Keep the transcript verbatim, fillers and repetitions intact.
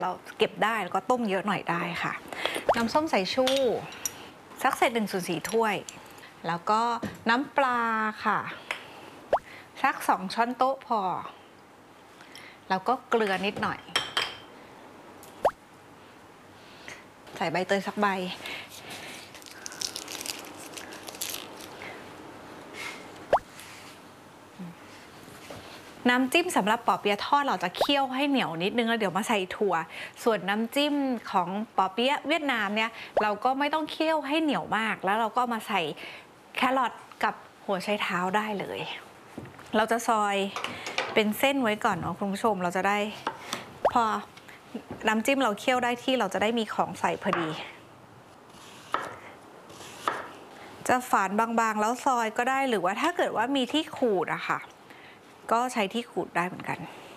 เราเก็บได้แล้วก็ต้มเยอะหน่อยได้ค่ะน้ำส้มสายชูสักเศษหนึ่งส่วนสี่ถ้วยแล้วก็น้ำปลาค่ะสักสองช้อนโต๊ะพอแล้วก็เกลือนิดหน่อยใส่ใบเตยสักใบน้ำจิ้มสำหรับปอเปี๊ยะทอดเราจะเคี่ยวให้เหนียวนิดนึงแล้วเดี๋ยวมาใส่ถั่วส่วนน้ำจิ้มของปอเปี๊ยะเวียดนามเนี่ยเราก็ไม่ต้องเคี่ยวให้เหนียวมากแล้วเราก็มาใส่แครอทกับหัวไชเท้าได้เลยเราจะซอยเป็นเส้นไว้ก่อนเนาะคุณผู้ชมเราจะได้พอน้ำจิ้มเราเคี่ยวได้ที่เราจะได้มีของใส่พอดีจะฝานบางๆแล้วซอยก็ได้หรือว่าถ้าเกิดว่ามีที่ขูดอะค่ะก็ใช้ที่ขูดได้เหมือนกัน